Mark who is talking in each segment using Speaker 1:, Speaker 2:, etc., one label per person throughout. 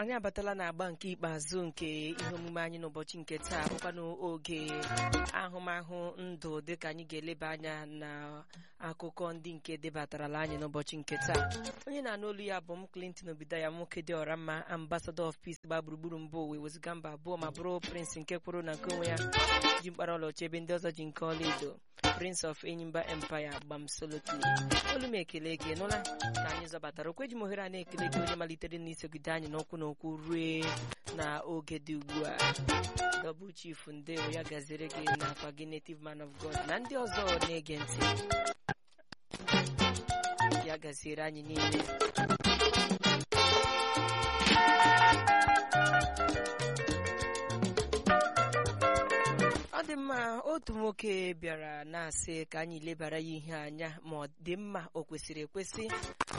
Speaker 1: anyị abatala n'agba nke ikpeazụ nke ihe omume anyị n'ụbọchị nke taa bụkwa n'oge ahụmahụ ndụ dịka anyị ga-eleba anya na akụkọ ndị nke debatarala anyị n'ụbọchị nke taa. Onye na-anụ olu ya bụ m Clinton Obidaya, nwoke dị ọra mma, ambassador of peace gba gburugburu mba ụwa weziga mba abụọ ma bụrụ prince nke kwuru na nke onwe ya ji mkpara ọlaọcha ebe ndị ọzọ ji nke ọlaedo, prince of Enyimba empire gbamsolotli. Olu m ekele gị nụla ka anyị zọbatara okwe ji m ohere a na-ekele gị onye malitere n'isogide anyị n'okwu n'okwu rue na oge dị ugbu a. Double chief ndewo ya gaziri gị n'akwa gị, native man of God na ndị ọzọ na-ege ntị ya gaziere anyị niile. Ọ dị mma, otu nwoke bịara na-asị ka anyị lebara ya ihe anya ma ọ dị mma o kwesịrị ekwesị.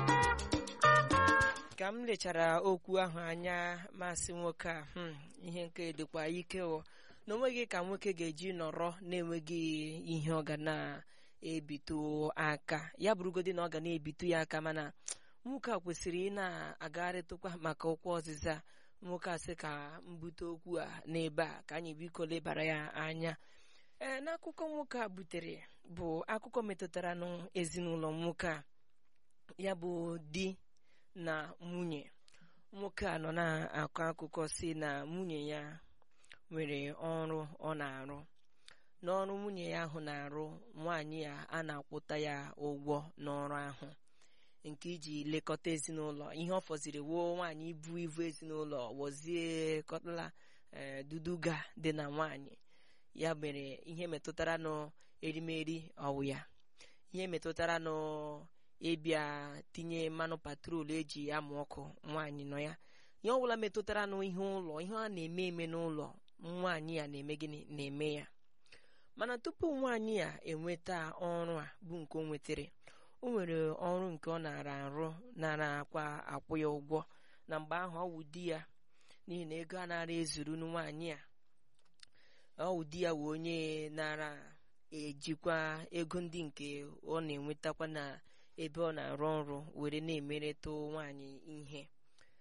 Speaker 1: Ka m lechara okwu ahụ anya, masị nwoke a ihe nke dịkwa ike na onweghị ka nwoke ga-eji nọrọ na-enweghị ihe ọ ga na-ebitu aka, ya bụrụgodị na ọ ga na-ebitu ya aka, mana nwoke a kwesịrị ị na-agagharịtụkwa maka okwu ọzịza. Nwoke a sị ka m bute okwu a n'ebe a ka anyị biko lebara ya anya. N'akụkọ nwoke a butere bụ akụkọ metụtara n'ezinụlọ nwoke a, ya bụ di na nwunye. Nwoke a nọ na-akọ akụkọ si na nwunye ya nwere ọrụ ọ na-arụ. N'ọrụ nwunye ya ahụ na-arụ, nwaanyị ya a na-akwụta ya ụgwọ n'ọrụ ahụ nke iji lekọta ezinụlọ. Ihe ọ fọziri woo nwaanyị ibu ezinụlọ wozie kọtala duduga dị na nwaanyị. Ya mere ihe metụtara n'erimeri ọwụ ya, ihe metụtara ịbịa tinye mmanụ patrol eji amụ ọkụ, nwaanyị nọ ya. Ihe ọbụla metụtara n'ihe ụlọ, ihe a na-eme n'ụlọ, nwaanyị ya na-eme gịnị, na-eme ya. Mana tupu nwaanyị ya enweta ọrụ a bụ nke o nwetere, o nwere ọrụ nke ọ nara arụ, nara akwụ ya ụgwọ. Na mgbe ahụ ọ wụ di ya, n'ihi na ego a nara ezuru nwaanyị a, ọ wụ di ya wụ onye nara ejikwa ego ndị nke ọ na-enwetakwa na ebe ọ na-arụ ọrụ were na-emeretụ nwaanyị ihe,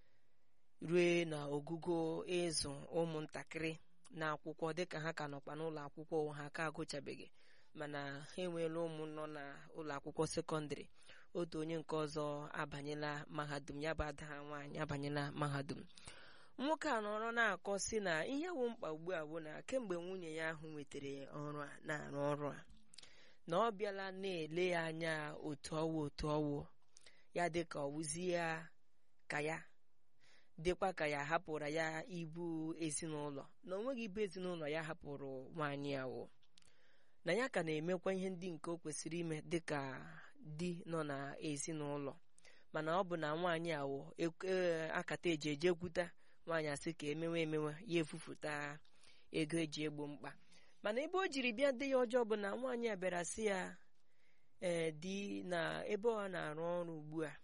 Speaker 1: rue na ogugo ịzụ ụmụntakịrị na akwụkwọ dịka ha ka nọkwa n'ụlọ akwụkwọ ha ka agụchabeghị, mana ha enweela ụmụ nọ na ụlọ akwụkwọ sekọndịrị. Otu onye nke ọzọ abanyela mahadum, ya bụ ada ha nwaanyị abanyela mahadum. Nwoke a nọrọ na-akọ si na ihe wụ mkpa ugbu a bụ na kemgbe nwunye ya ahụ nwetara ọrụ a na-arụ ọrụ a, na ọ bịala na-ele ya anya otu ọwụ ya, dịka ọwụzi ya ka ya dịkwa ka ya hapụrụ ya ibu ezinụlọ, na onweghị ibu ezinụlọ ya hapụrụ nwaanyị ya wụ na ya ka na-emekwa ihe ndị nke o kwesịrị ime dịka di nọ na ezinụlọ. Mana ọ bụ na nwaanyị awụ akata eje kwuta nwaanyị asị ka emewe ya efufuta ego eji egbo mkpa. Mana ebe o jiri bịa dị ya ọjọọ bụ na nwaanyị a bịara sị ya di na ebe ọ na-arụ ọrụ ugbu a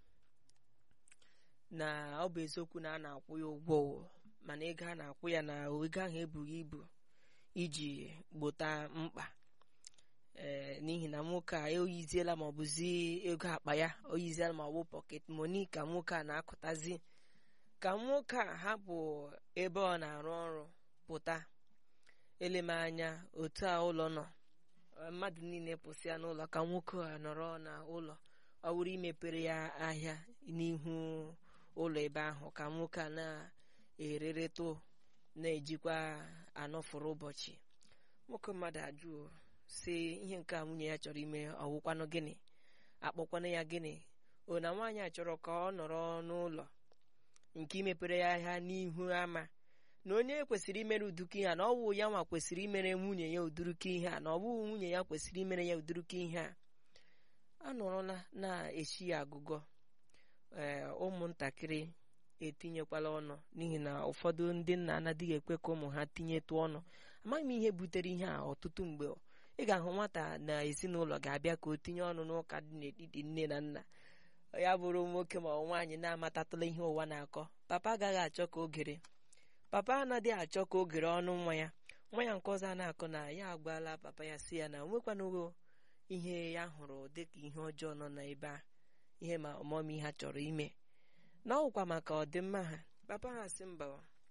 Speaker 1: na ọ bụ eziokwu na a na-akwụ ya ụgwọ, mana ego a na-akwụ ya na ego ahụ ebughị ibu iji gbota mkpa. N'ihi na nwoke a oyiziela ma ọ bụzi ego akpa ya, oyiziela ma ọ bụ pocket money ka nwoke a na-akụtazi. Ka nwoke a hapụ ebe ọ na-arụ ọrụ pụta, eleme anya otu a ụlọ nọ, mmadụ niile pụsịa n'ụlọ, ka nwoke a nọrọ n'ụlọ. Ọ wụrụ imepere ya ahịa n'ihu ụlọ ebe ahụ ka nwoke a na-ereretụ, na-ejikwa anọfụrụ ụbọchị. Nwoke mmadụ ajụ si ihe nke a nwunye ya chọrọ ime ọwụkwanụ gịnị, akpọkwanụ ya gịnị? O na nwaanyị a chọrọ ka ọ nọrọ n'ụlọ nke imepere ya ahịa n'ihu ama, na onye kwesịrị imere uduka ihe a, na ọwụ ya nwa kwesịrị imere nwunye ya uduruka ihe a, na ọ bụghị nwunye ya kwesịrị imere ya uduruka ihe a. Anọrọla na-echi ya agụgọ. Ụmụntakịrị etinyekwala ọnụ, n'ihi na ụfọdụ ndị nna anadịghị ekwe ka ụmụ ha tinyetụ ọnụ. Amaghị m ihe butere ihe a. Ọtụtụ mgbe ị ga-ahụ nwata na ezinụlọ ga-abịa ka o tinye ọnụ n'ụka dị n'etiti nne na nna, ya bụrụ nwoke ma nwaanyị na-amatatụla ihe ụwa na-akọ. Papa agaghị achọ ka o gere, papa anaghị achọ ka o gere ọnụ nwa ya. Nwa ya nke ọzọ a na-akọ na ya agwala papa ya si ya na onwekwanụgo ihe ya hụrụ dịka ihe ọjọọ nọ n'ebe a, ihe ma ọmụmụ ihe ha chọrọ ime, na ọkwa maka ọdịmma ha. papa ha sị mba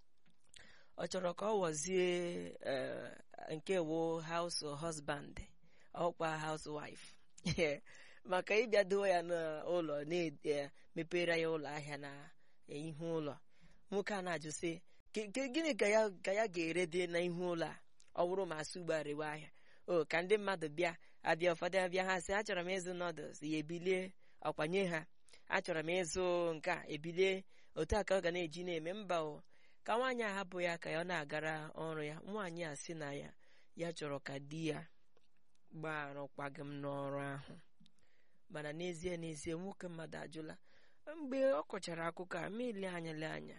Speaker 1: ọ chọrọ ka ọ wọzie nke wo house husband ọkwa housewife maka ịbịa dowe ya n'ụlọ na-mepere ya ụlọ ahịa na ihu ụlọ. Nwoke a na-ajụ sị gịnị ka ya ga-ere dị n'ihu ụlọ a ọ bụrụ ma asụ ugbo arewe ahịa ka ndị mmadụ abịa ụfọdụ abịa ha sị achọrọ m ịzụ noodles ya ebilie ọkwanye ha, achọrọ m ịzụ nke a ebilie otu a ka ọ ga na-eji na-eme mba ka nwaanyị ahapụ ya ka ya na-agara ọrụ ya. Nwaanyị a sị na ya chọrọ ka di ya gbaa arụkwaghị m n'ọrụ ahụ, mana n'ezie nwoke mmadụ ajụla mgbe ọ kọchara akụkọ a ma ile anya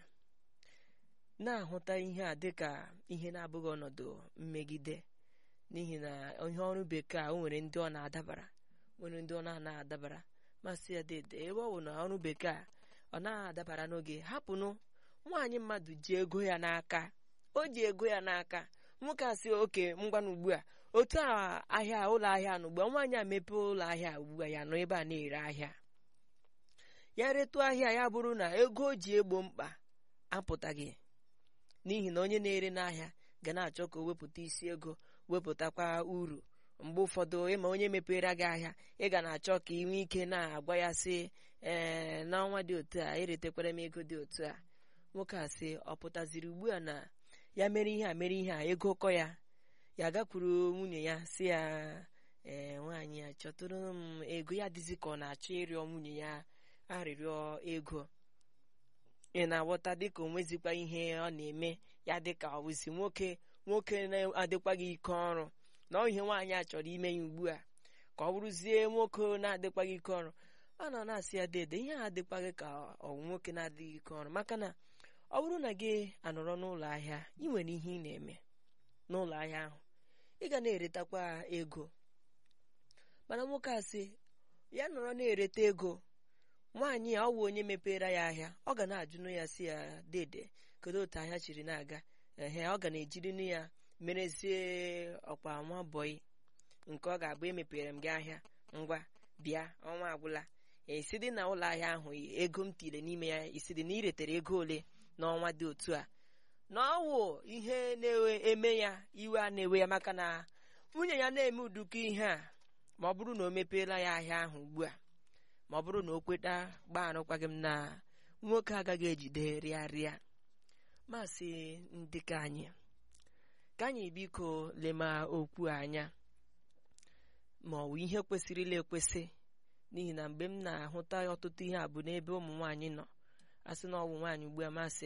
Speaker 1: na-ahụta ihe a dịka ihe na-abụghị ọnọdụ mmegide, n'ihi na ihe ọrụ bekee a o nwere ndị ọ na-adabara nwere ndị ọ na-adabara. Masị ya dede ebe ọ bụ na ọrụ bekee a ọ na-adabara n'oge, hapụnụ nwaanyị mmadụ ji ego ya n'aka, o ji ego ya n'aka. Nwoke a sị oke ngwanụ ugbu a otu ahịa ụlọ ahịa nụ ugbu a nwaanyị a mepee ụlọ ahịa ugbu a ya nọ ebe a na-ere ahịa ya retụ ahịa ya bụrụ na ego o ji egbo mkpa apụtaghị, n'ihi na onye na-ere n'ahịa ga na-achọ ka o wepụta isi ego wepụtakwa uru. Mgbe ụfọdụ ịma onye mepere gị ahịa ị ga na-achọ ka ị nwee ike na-agwa ya sị n'ọnwa dị otu a eretekwara m ego dị otu a. Nwoke a sị ọ pụtaziri ugbu a na ya mere ihe a ego kọ ya gakwuru nwunye ya sị ya nwaanyị ya chọtụrụ m ego ya dịzi ka ọ na-achọ ịrịọ nwunye ya arịrịọ ego. Ị na-aghọta dịka o nwezikwa ihe ọ na-eme ya dịka ọ bụzi nwoke na-adịkwaghị ike ọrụ na ihe nwaanyị a chọrọ ime ya ugbu a ka ọ bụrụzie nwoke na-adịkwaghị ike ọrụ. Ọ na-asị ya dede ihe a adịkwaghị ka ọ nwoke na-adịghị ike ọrụ, maka na ọ bụrụ na gị anọrọ n'ụlọ ahịa ị nwere ihe ị na-eme n'ụlọ ahịa ahụ ị ga na-eretakwa ego, mana nwoke a sị ya nọrọ na-ereta ego. Nwaanyị a ọ wụ onye mepere ya ahịa ọ ga na-ajụnụ ya sị ya dede kedu otu ahịa chiri na-aga ọ ga na-ejiri ya merezie ọkwa nwa bọyị nke ọ ga-abụ emepere m gị ahịa ngwa bịa ọnwa agwụla isi dị na ụlọ ahịa ahụ ego m tire n'ime ya isi dị na iretere ego ole n'ọnwa dị otu a. Na ọ wụ ihe na-eme ya iwe a na-ewe ya maka na nwunye ya na-eme ụdịka ihe a ma ọ bụrụ na o mepeela ya ahịa ahụ ugbu a, ma ọ bụrụ na o kweta gbaa arụkwaghị m na nwoke agaghị ejide rịarịa. Masị ndị ka anyị biko lema okwu anya ma ọ bụ ihe kwesịrịla ekwesị, n'ihi na mgbe m na-ahụta ọtụtụ ihe a bụ n'ebe ụmụ nwaanyị nọ. Asị na ọgwụ nwaanyị ugbu a masị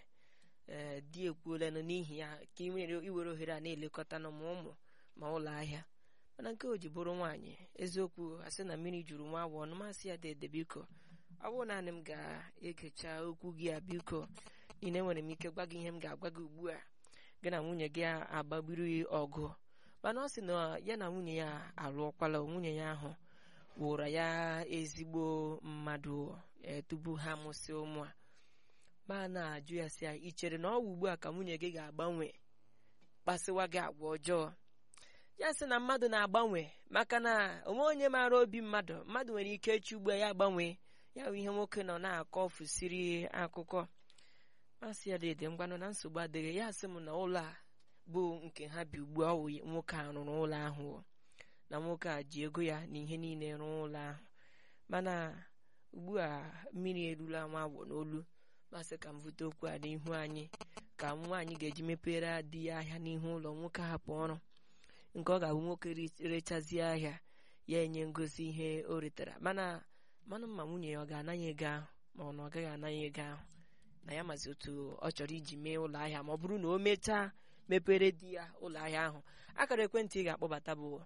Speaker 1: di ekwuola n'ihi ya ka iwere ohere a na-elekọta na ụmụ ma ụlọ ahịa, mana nke o ji bụrụ nwaanyị eziokwu asị na mmiri juru nwa awọ ọnụ. Masị ya dede biko ọ bụrụ naanị m ga-ekecha okwu gị a biko niile enwere m ike gwa gị ihe m ga-agwa gị ugbu a gị na nwunye gị agbagburu ọgụ. Mana ọ sị na ya na nwunye ya alụọkwala, nwunye ya ahụ wụra ya ezigbo mmadụ tupu ha mụsị ụmụ a. Ma na-ajụ ya sị ya ị chere na ọ wụ ugbu a ka nwunye gị ga-agbanwe kpasịwa gị agwa ọjọọ? Ya sị na mmadụ na-agbanwe maka na onwe onye maara obi mmadụ nwere ike echi ugbu a ya agbanwe. Ya bụ ihe nwoke nọ na-akọfusiri akụkọ. Masị ya dede ngwanụ na nsogbu adịghị. Ya sị m na ụlọ a bụ nke ha bi ugbu a ọ wụ nwoke a rụrụ ụlọ ahụ, na nwoke a ji ego ya na ihe niile rụọ ụlọ ahụ, mana ugbu a mmiri erula nwa agbọ n'olu. Masị ka m vute okwu a n'ihu anyị ka nwaanyị ga-eji mepere di ya ahịa n'ihu ụlọ, nwoke hapụ ọrụ nke ọ ga-abụ nwoke rechazie ahịa ya enye ngosi ihe o retara. Mana ma nwunye ya ọ ga-ananya ego ahụ ma ọ na ọ gaghị ananya ego ahụ, na ya mazi otu ọ chọrọ iji mee ụlọ ahịa ma ọ bụrụ na o mechaa mepere di ya ụlọ ahịa ahụ. Akara ekwentị ị ga-akpọbata bụ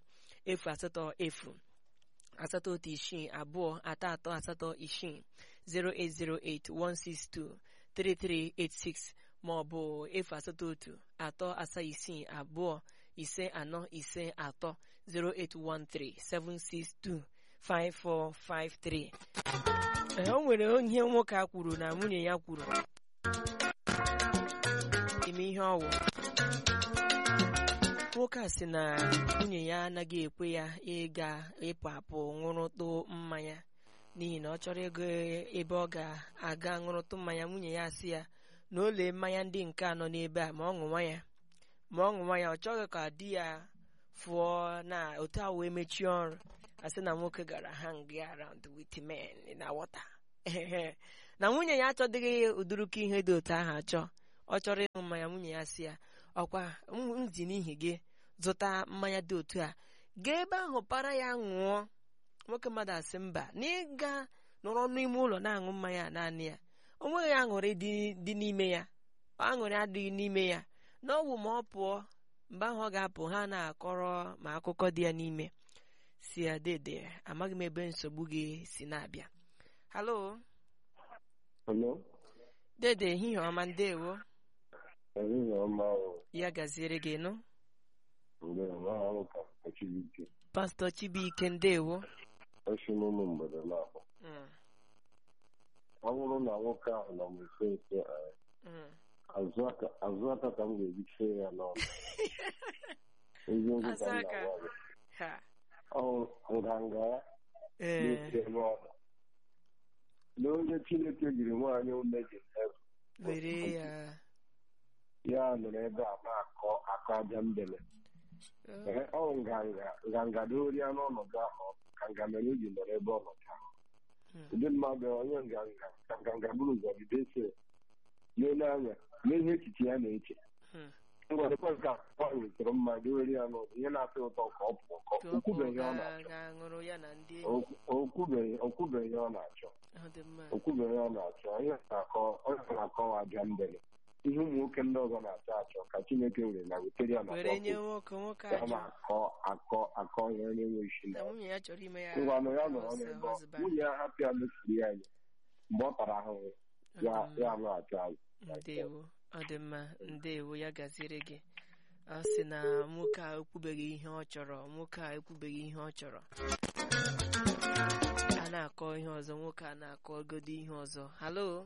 Speaker 1: 08081623386 08081623386 ma ọ bụ 08137625453 08137625453. O nwere ihe nwoke a kwuru na nwunye ya kwuru ime ihe ọwụ. Nwoke a sị na nwunye ya anaghị ekwe ya ịpụ apụ ṅụrụtụ mmanya n'ihi na ọ chọrọ ego ebe ọ ga-aga ṅụrụtụ mmanya. Nwunye ya sị ya na o lee mmanya ndị nke a nọ n'ebe a ma ọ ṅụwa ya ọ chọghị ka di ya fụọ na otu a wee mechie ọrụ asị na nwoke gara hang around with men na water na nwunye ya achọdịghị ụdịrịka ihe dị otu ahụ ọ chọrọ ịṅụ mmanya. Nwunye ya si ya ọkwa nzi n'ihi gị zụta mmanya dị otu a gaa ebe ahụ para ya ṅụọ. Nwoke mmadụ asị mba na ịga nọrọ n'ime ụlọ na-aṅụ mmanya naanị ya o nweghị aṅụrị dị n'ime ya, aṅụrị adịghị n'ime ya, na ọ bụ ma ọ pụọ mgbe ahụ ọ ga-apụ ha na-akọrọ ma akụkọ dị ya n'ime. Si ya dede amaghị m ebe nsogbu gị si na-abịa. Halo dede, ehihie ọma, ndewo. Ya gaziere gị nụ. Pastọ Chibuike, ndewo.
Speaker 2: Ọ bụrụ na nwoke ahụ nọ m nso azụ aka ka m ga-ebiche ya n'ọnụ. Eziokwu ka m na-agwa gị. Nganga ya na-ese n'ọnụ na onye Chineke jiri nwaanyị ume ji
Speaker 1: were
Speaker 2: ya nọrọ ebe a na-akọ aja mbele. Ọ nganga doria n'ọnọdụ ahụ ka nga mere o ji nọrọ ebe ọnọdụ ahụ. Ndị mmadụ onye nganga bụrụ ụzọ bido ese n'elu anya n'ihe echiche ya na-eche ngwarekwa ka ọ wetara mmadụ were ya n'ụzọ ihe na-atọ ụtọ ka ọ pụọ okwubeghị ọ na-achọ ihe na-akọwa aja mbele ihe ụmụ nwoke ndị ọzọ na-achọ ka Chineke were na wetere ya na akọ ya na-enwe isi ngwanụ ya nọrọ n'ebe nwunye ya hapụ ya mesiri ya anya mgbe ọ tara ahụhụ ya lọghachi azụ.
Speaker 1: Ọ dị mma, ndewo, ya gaziere gị. Ọ sị na nwoke a ekwubeghị ihe ọ chọrọ, a na-akọ ihe ọzọ, nwoke a na-akọgodi ihe ọzọ. Halo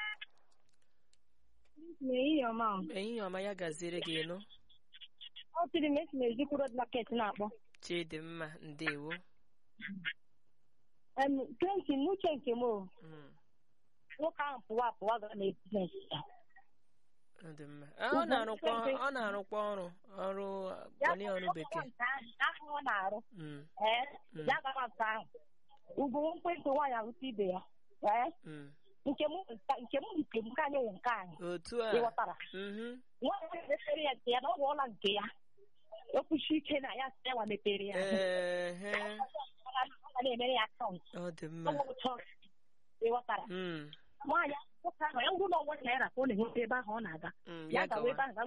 Speaker 1: ehihie ọma, ya gaziere gị nụ. Chidimma, ndewo.
Speaker 3: N'uche nke m nwoke ahụ pụwa gara na biznes ya.
Speaker 1: Ọ na-arụkwa ọrụ bekee
Speaker 3: ọ na-arụ ya gara nta ahụ ugwu mkpesa nwaanyị arụta ibe ya nke m ka anyị nke anyị ịghọtara nwaanyị mepere ya nke ya na ọ bụ ọla nke ya ekwuchi ike na ya sị ya mepere ya na-emere ya akaụntụ ịghọtara nwaanyị nwoke ahụ ya wụrụ na ọnwa naira ka ọ na-enweta ebe ahụ ọ na-aga ya gawa ebe ahụ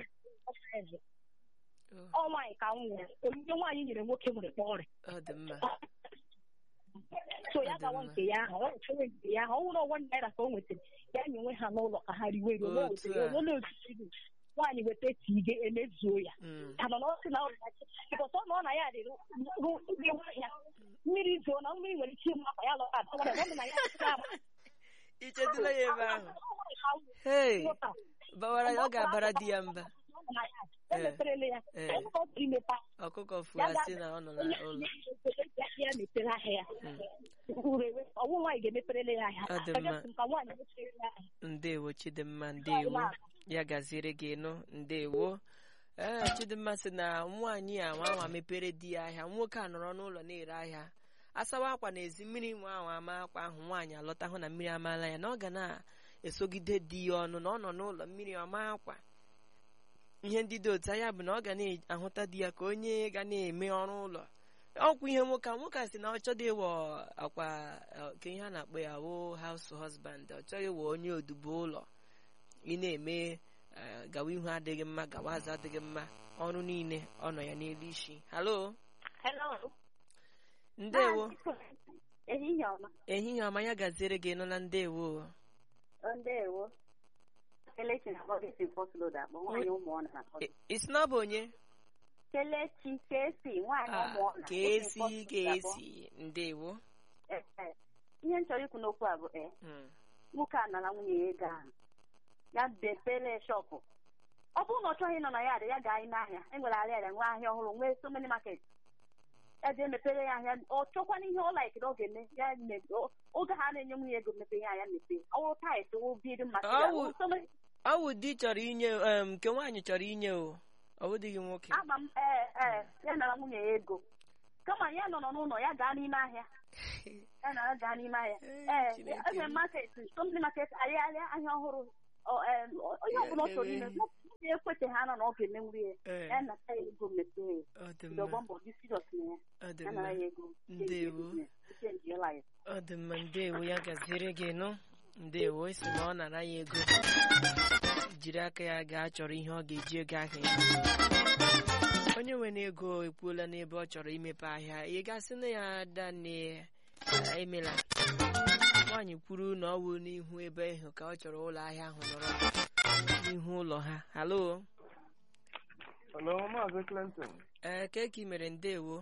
Speaker 3: ọ nwaanyị ka m nwere onyinye nwaanyị nyere nwoke nwere kpọrị so ya gawa nke ya ahụ ọ chere nke ya ahụ ọ wụrụ ọnwa naira ka o nwetara ya nye onwe ha n'ụlọ ka ha riwe nwaanyị weta tige emezuo ya ka nọ n'ọsị na ọsọ nọ na ya dịrị ya mmiri zoo na mmiri nwere ike ịmụ akwa ya lọta na ya
Speaker 1: ichetụla ya ebe ahụ bawara ọ ga-abara di ya mba ọkụkọ fụasị na ọ nọ n'ụlọ ndewo Chidimma, ndewo, ya gaziere gị nụ, ndewo. Chidimma sị na nwaanyị a nwa mepere di ya ahịa, nwoke a nọrọ n'ụlọ na-ere ahịa, asawa akwa n'ezi, mmiri nwe ahụ ama akwa ahụ, nwaanyị alọta hụ na mmiri amaala ya na ọ ga na-esogide di ya ọnụ na ọ nọ n'ụlọ mmiri ọma akwa. Ihe ndị dị otu ya bụ na ọ ga na-ahụta di ya ka onye ga na-eme ọrụ ụlọ. Ọkwa ihe nwoke a sị na ọ chọdụ ịwọ akwa ka ihe a na-akpọ ya wo house husband, ọ chọghị ịwọ onye odubo ụlọ, ị na-eme gawa ihu adịghị mma, gawa azụ adịghị mma, ọrụ niile ọ nọ ya n'elu isi. Halo ndewo, ehihie ọma, ya gaziere gị nọ na ndewo. Isi na ọ bụ onye
Speaker 3: Kelechi Kesi
Speaker 1: ndewo.
Speaker 3: Ihe nchọrọ ikwu n'okwu a bụ nwoke a nara nwunye ya ego ahụ ya bepere shọpụ. Ọ bụrụ na ọ chọghị ịnọ na ya ya gaa n'ahịa, enwere ahịa nwee ahịa ọhụrụ, nwee so many market, ya jee mepere ya ahịa. Ọ chọkwana ihe ọ laikiri ọ ga-eme ya oge ha na-enye nwunye ego mepe ya mepee. Ọ wụrụ tait obi dị mmasị
Speaker 1: ọ wụ di chọrọ inye nke nwaanyị chọrọ inye o ọ bụdị gị nwoke
Speaker 3: ama m ya nara nwunye ya ego kama ya nọ n'ụlọ ya gaa n'ime ahịa ya nara gaa n'ime ahịa eze market something market ahịa ọhụrụ onye ọbụla ọ chọrọ ime ya ekwete ha nọ na ọ ga-emenwuri ya nata ya ego mepee mbọ dị serious na ya nara ya ego
Speaker 1: ndewo ọ dị mma ndewo ya gaziere gị nụ ndewo isi na ọ nara ya ego jiri aka ya gaa chọrọ ihe ọ ga-eji ego ahụ onye nwere ego ekwuola n'ebe ọ chọrọ imepe ahịa ị gasị na ya dani emela nwaanyị kwuru na ọ wụ n'ihu ebe ahụ ka ọ chọrọ ụlọ ahịa ahụ nọrọ n'ihu ụlọ ha halo
Speaker 4: Maazị Clinton
Speaker 1: ka ị mere ndewo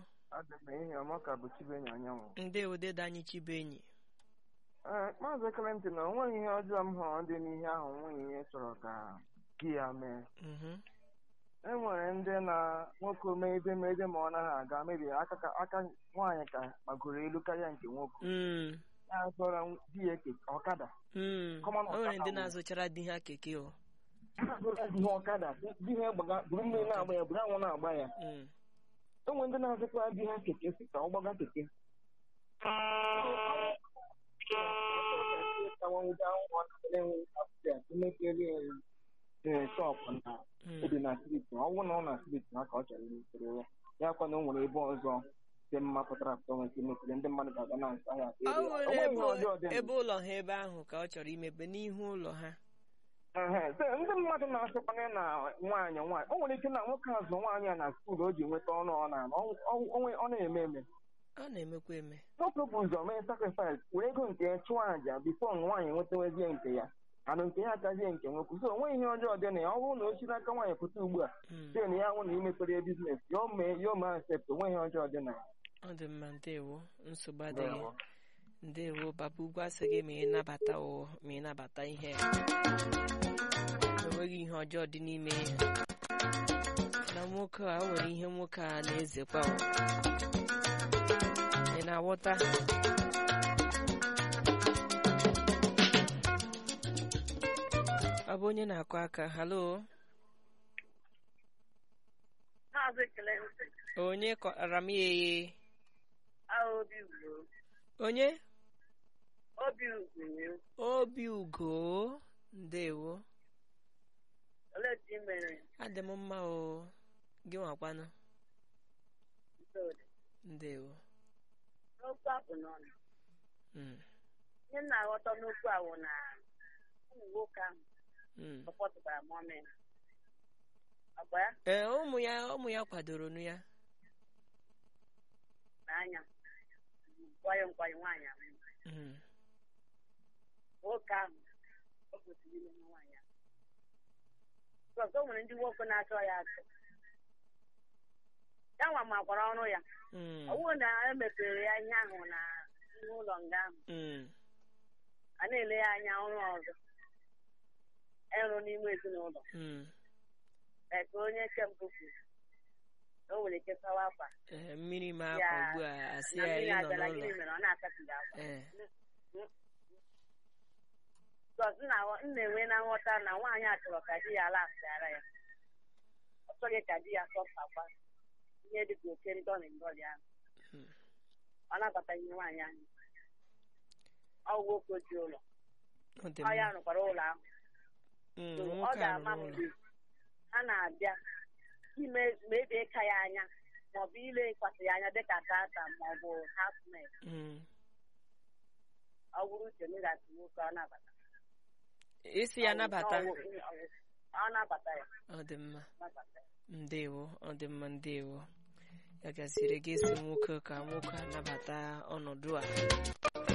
Speaker 1: ndewo dede anyị Chibenyi
Speaker 4: Maazị Clinton o nweghị ihe ọjọọ m hụrụ dị n'ihe ahụ nwunye ya chọrọ ka di ya mee e nwere ndị na nwoke omegide ma ọ naghị aga mebiri aka nwaanyị ka gbagoro elu karịa nke nwoke ya zọrọ di ya ọkada
Speaker 1: o nwere ndị na-azụchara di ha keke o
Speaker 4: ihe ọkada di ha buru mmiri na-agba ya buru anwụ na-agba ya e nwere ndị na-azụkwa di ha keke si ka ọ gbaga keke shọpụ na obi na striti ọ bụrụ na ọ na striti ha ka ọ chọrọ imepere ya kwa na o nwere ebe ọzọ dị mma pụtara apụta nwere ike imepere ndị mmadụ ga-aga na nso ahịa
Speaker 1: ebe ụlọ ha ebe ahụ ka ọ chọrọ imepe n'ihu ụlọ ha
Speaker 4: ndị mmadụ na-asịkwanye na nwaanyị o nwere ike na nwoke azụ nwaanyị a na skuul o ji nweta ọnụ ọ na-eme
Speaker 1: ọ na-emekwa eme
Speaker 4: nwoke bụ ụzọ mee sakrifis were ego nke ya chụọ àjà bifo nwaanyị nwetawezie nke ya anụ nke ya akazie nke nwoke so onweghị ihe ọjọọ dị na ya ọ bụrụ na o si n'aka nwaanyị pụta ugbu a site na ya hụ na imepere biznes ya o mee asept onweghị ihe ọjọọ dị na ya
Speaker 1: ọ dị mma ndewo nsogbu adịghị ndewo papa ugwu asị gị ma ị nabata ihe enweghị ihe ọjọọ dị n'ime na nwoke a o nwere ihe nwoke a na-ezekwa ị na-aghọta ọ bụ onye na-akụ aka halo onye kọrọ m ihe onye obi ugo ndewo adị m mma o gị nwakwanụ ndewo
Speaker 3: n'okwu ahụ n'ọnụ ihe na-aghọta n'okwu ahụ na ụmụ nwoke ahụ ọkpọtụtara mọmị agba ya
Speaker 1: ụmụ ya kwadoro nụ ya
Speaker 3: n'anya nkwanye nwaanyị ahụ nwoke ahụ o kwesịrị ime nwaanyị ahụ o nwere ndị nwoke na-achọ ya achọ ya nwa makwara ọrụ ya ọ bụrụ na emepere ya ihe ahụ na ihe ụlọ nga ahụ a na-ele ya anya ọrụ ọzọ ịrụ n'ime ezinụlọ ka onye nke mbụ kwuru o nwere ike sawa akwa
Speaker 1: mmiri ma akwa ugbu a asị ya ịnọ n'ụlọ
Speaker 3: ọ na-akapịghị akwa m na-enwe na nghọta na nwaanyị a chọrọ ka di ya alaghara ya ọ chọghị ka di ya sọpakwa ihe dịka oke ndọlị ahụ ọ nabataghị nwaanyị ahụ ọ nwoke ji ụlọ ọ ya rụkwara ụlọ ahụ ọ ga-ama mgbe ha na-abịa mebie ka ya anya maọbụ ilekwasị ya anya dịka tata maọbụ housemate ọ bụrụ uche m ga-asị nwoke ọ nabata
Speaker 1: isi ya nabata
Speaker 3: ọ nabata ya
Speaker 1: ọ dị mma ndewo ọ dị mma ndewo ya gasịrị gị esi nwoke ka nwoke anabata ọnọdụ a